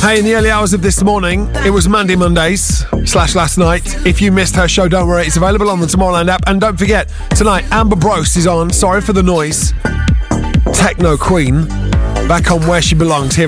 Hey, in the early hours of this morning, it was Mandy Mondays / last night. If you missed her show, don't worry, it's available on the Tomorrowland app. And don't forget, tonight, Amber Brose is on Sorry for the Noise, Techno Queen, back on Where She Belongs here.